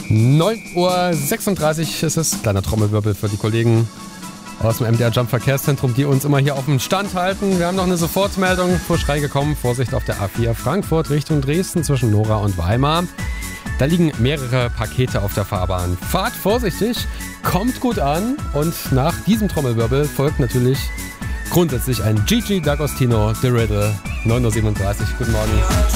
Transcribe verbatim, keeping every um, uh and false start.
neun Uhr sechsunddreißig ist es. Kleiner Trommelwirbel für die Kollegen aus dem M D R Jump Verkehrszentrum, die uns immer hier auf dem Stand halten. Wir haben noch eine Sofortmeldung, frisch reingekommen. Vorsicht auf der A vier Frankfurt Richtung Dresden zwischen Nora und Weimar. Da liegen mehrere Pakete auf der Fahrbahn. Fahrt vorsichtig, kommt gut an und nach diesem Trommelwirbel folgt natürlich grundsätzlich ein Gigi D'Agostino, The Riddle, neun Uhr siebenunddreißig. Guten Morgen.